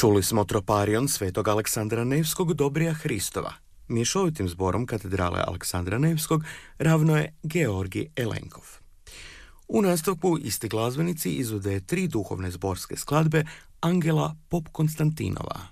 Čuli smo Troparion svetog Aleksandra Nevskog Dobrija Hristova. Mješovitim zborom katedrale Aleksandra Nevskog ravno je Georgi Elenkov. U nastavku isti glazbenici izvode 3 duhovne zborske skladbe Angela Pop Konstantinova.